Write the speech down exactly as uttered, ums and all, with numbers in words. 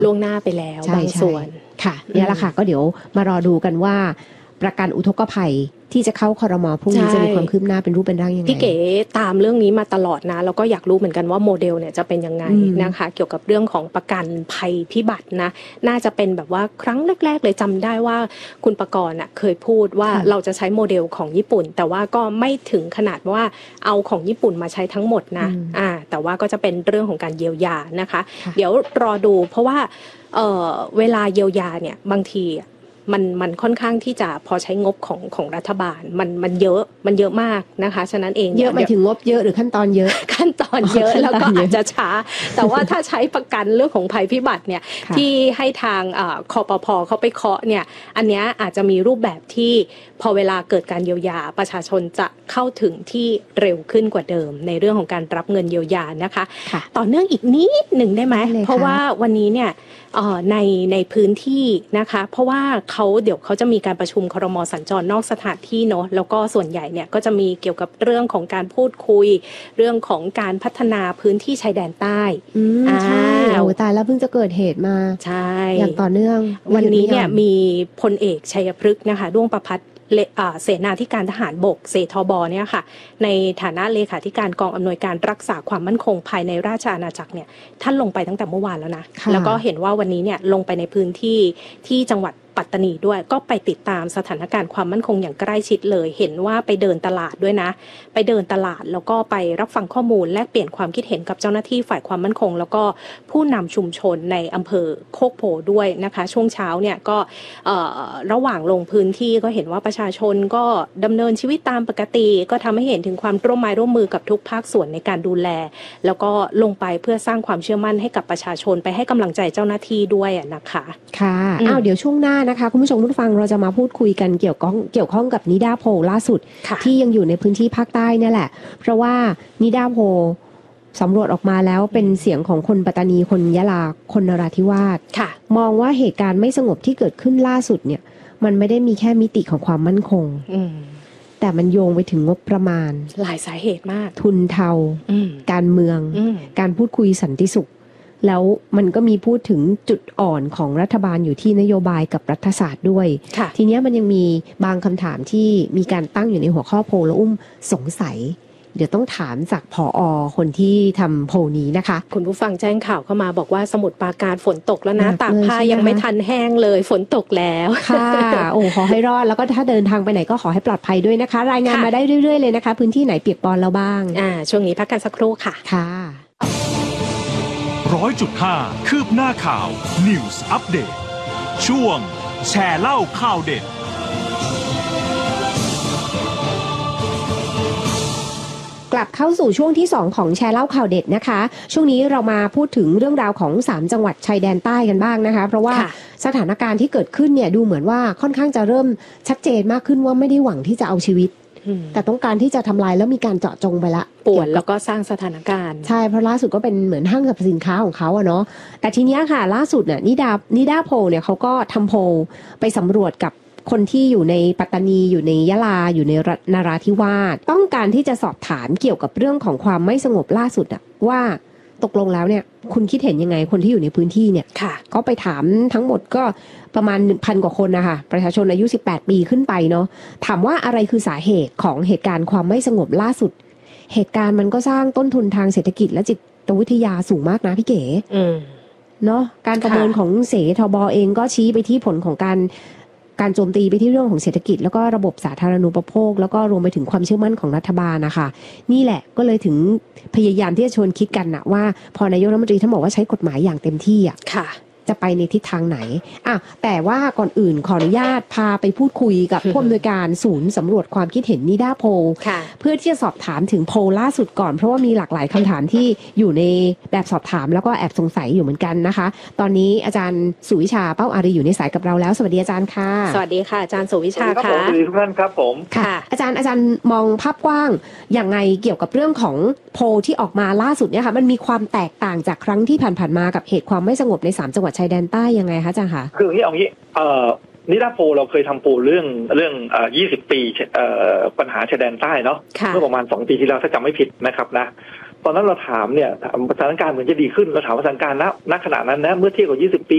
ล่วงหน้าไปแล้วบางส่วนค่ะเนี่ยแหละค่ะก็เดี๋ยวมารอดูกันว่าประกันอุทกภัยที่จะเข้าครม.พรุ่งนี้จะมีความคืบหน้าเป็นรูปเป็นร่างยังไงพี่เก๋ตามเรื่องนี้มาตลอดนะแล้วก็อยากรู้เหมือนกันว่าโมเดลเนี่ยจะเป็นยังไงนะคะเกี่ยวกับเรื่องของประกันภัยพิบัตินะน่าจะเป็นแบบว่าครั้งแรกๆเลยจำได้ว่าคุณประกรณ์อ่ะเคยพูดว่าเราจะใช้โมเดลของญี่ปุ่นแต่ว่าก็ไม่ถึงขนาดว่าเอาของญี่ปุ่นมาใช้ทั้งหมดนะอ่าแต่ว่าก็จะเป็นเรื่องของการเยียวยานะคะเดี๋ยวรอดูเพราะว่าเอ่อเวลาเยียวยาเนี่ยบางทีมันมันค่อนข้างที่จะพอใช้งบของของรัฐบาลมันมันเยอะมันเยอะมากนะคะฉะนั้นเองเยอะหมายถึงงบเยอะหรือขั้นตอนเยอะขั้นตอนเยอะแล้วก็อาจจะช้าแต่ว่าถ้าใช้ประกันเรื่องของภัยพิบัติเนี่ยที่ให้ทางคปภ.เขาไปเคาะเนี่ยอันนี้อาจจะมีรูปแบบที่พอเวลาเกิดการเยียวยาประชาชนจะเข้าถึงที่เร็วขึ้นกว่าเดิมในเรื่องของการรับเงินเยียวยานะคะต่อเนื่องอีกนิดหนึ่งได้ไหมเพราะว่าวันนี้เนี่ยในในพื้นที่นะคะเพราะว่าเขาเดี๋ยวเขาจะมีการประชุมครม.สัญจรนอกสถานที่เนาะแล้วก็ส่วนใหญ่เนี่ยก็จะมีเกี่ยวกับเรื่องของการพูดคุยเรื่องของการพัฒนาพื้นที่ชายแดนใต้อืมใช่โอ้ตายแล้วเพิ่งจะเกิดเหตุมาใช่อย่างต่อเนื่องวันนี้เนี่ยมีพลเอกชัยพฤกษ์นะคะด้วงประภัสเสนาธิการทหารบกเสทบเนี่ยค่ะในฐานะเลขาธิการกองอำนวยการรักษาความมั่นคงภายในราชอาณาจักรเนี่ยท่านลงไปตั้งแต่เมื่อวานแล้วนะแล้วก็เห็นว่าวันนี้เนี่ยลงไปในพื้นที่ที่จังหวัดปัตตานีด้วยก็ไปติดตามสถานการณ์ความมั่นคงอย่างใกล้ชิดเลยเห็นว่าไปเดินตลาดด้วยนะไปเดินตลาดแล้วก็ไปรับฟังข้อมูลแลกเปลี่ยนความคิดเห็นกับเจ้าหน้าที่ฝ่ายความมั่นคงแล้วก็ผู้นำชุมชนในอำเภอโคกโพด้วยนะคะช่วงเช้าเนี่ยก็ระหว่างลงพื้นที่ก็เห็นว่าประชาชนก็ดำเนินชีวิตตามปกติก็ทำให้เห็นถึงความร่วมไม้ร่วมมือกับทุกภาคส่วนในการดูแลแล้วก็ลงไปเพื่อสร้างความเชื่อมั่นให้กับประชาชนไปให้กำลังใจเจ้าหน้าที่ด้วยนะคะค่ะอ้าวเดี๋ยวช่วงหน้านะคะคุณผู้ชมผู้ฟังเราจะมาพูดคุยกันเกี่ยวข้องเกี่ยวข้องกับนิดาโพลล่าสุดที่ยังอยู่ในพื้นที่ภาคใต้นี่แหละเพราะว่านิดาโพลสำรวจออกมาแล้วเป็นเสียงของคนปัตตานีคนยะลาคนนราธิวาสมองว่าเหตุการณ์ไม่สงบที่เกิดขึ้นล่าสุดเนี่ยมันไม่ได้มีแค่มิติของความมั่นคงแต่มันโยงไปถึงงบประมาณหลายสาเหตุมากทุนเทาการเมืองการพูดคุยสันติสุขแล้วมันก็มีพูดถึงจุดอ่อนของรัฐบาลอยู่ที่นโยบายกับรัฐศาสตร์ด้วยทีนี้มันยังมีบางคำถามที่มีการตั้งอยู่ในหัวข้อโพลแล้วอุ้มสงสัยเดี๋ยวต้องถามจากผอ.คนที่ทำโพลนี้นะคะคุณผู้ฟังแจ้งข่าวเข้ามาบอกว่าสมุทรปราการฝนตกแล้วนะตากผ้ายังไม่ทันแห้งเลยฝนตกแล้วค่ะโอ้ขอให้รอดแล้วก็ถ้าเดินทางไปไหนก็ขอให้ปลอดภัยด้วยนะคะรายงานมาได้เรื่อยๆเลยนะคะพื้นที่ไหนเปียกปอนแล้วบ้างอ่าช่วงนี้พักกันสักครู่ค่ะค่ะร้อยจุดห้าคืบหน้าข่าว News Update ช่วงแชร์เล่าข่าวเด็ดกลับเข้าสู่ช่วงที่สองของแชร์เล่าข่าวเด็ดนะคะช่วงนี้เรามาพูดถึงเรื่องราวของสามจังหวัดชายแดนใต้กันบ้างนะคะเพราะว่าสถานการณ์ที่เกิดขึ้นเนี่ยดูเหมือนว่าค่อนข้างจะเริ่มชัดเจนมากขึ้นว่าไม่ได้หวังที่จะเอาชีวิตแต่ต้องการที่จะทำลายแล้วมีการเจาะจงไปละป่วนแล้วก็สร้างสถานการณ์ใช่เพราะล่าสุดก็เป็นเหมือนห้างสรรพสินค้าของเขาอะเนาะแต่ทีนี้ค่ะล่าสุดเนี่ยนิดานิดาโพลเนี่ยเขาก็ทำโพลไปสำรวจกับคนที่อยู่ในปัตตานีอยู่ในยะลาอยู่ในนราธิวาสต้องการที่จะสอบถามเกี่ยวกับเรื่องของความไม่สงบล่าสุดอะว่าตกลงแล้วเนี่ยคุณคิดเห็นยังไงคนที่อยู่ในพื้นที่เนี่ยก็ไปถามทั้งหมดก็ประมาณ หนึ่งพัน กว่าคนนะคะประชาชนอายุสิบแปดปีขึ้นไปเนาะถามว่าอะไรคือสาเหตุของเหตุการณ์ความไม่สงบล่าสุดเหตุการณ์มันก็สร้างต้นทุนทางเศรษฐกิจและจิตวิทยาสูงมากนะพี่เก๋เนาะการประเมินของเสทบเองก็ชี้ไปที่ผลของการการโจมตีไปที่เรื่องของเศรษฐกิจแล้วก็ระบบสาธารณูปโภคแล้วก็รวมไปถึงความเชื่อมั่นของรัฐบาลนะคะนี่แหละก็เลยถึงพยายามที่จะชวนคิดกันนะว่าพอนายกรัฐมนตรีท่านบอกว่าใช้กฎหมายอย่างเต็มที่อ่ะจะไปในทิศทางไหนอ่ะแต่ว่าก่อนอื่นขออนุญาตพาไปพูดคุยกับผู้อำนวยการศูนย์สำรวจความคิดเห็นนิดาโพลเพื่อที่จะสอบถามถึงโพลล่าสุดก่อนเพราะว่ามีหลากหลายคำถามที่อยู่ในแบบสอบถามแล้วก็แอบสงสัยอยู่เหมือนกันนะคะตอนนี้อาจารย์สุวิชาเป้าอารีอยู่ในสายกับเราแล้วสวัสดีอาจารย์ค่ะสวัสดีค่ะอาจารย์สุวิชาค่ะสวัสดีทุกท่านครับผมค่ะอาจารย์อาจารย์มองภาพกว้างอย่างไงเกี่ยวกับเรื่องของโพลที่ออกมาล่าสุดเนี่ยค่ะมันมีความแตกต่างจากครั้งที่ผ่านๆมากับเหตุความไม่สงบในสามจังหวัดชายแดนใต้ยังไงคะอาจารย์คะคืออย่างนี้เอางี้เอ่อนิดาโพเราเคยทำโพเรื่องเรื่องเอ่อยี่สิบปีเอ่อปัญหาชายแดนใต้เนาะเมื่อประมาณสองปีที่แล้วถ้าจำไม่ผิดนะครับนะตอนนั้นเราถามเนี่ยสถานการณ์เหมือนจะดีขึ้นเราถามสถานการณ์ณณขณะนั้นนะเมื่อเทียบกับยี่สิบปี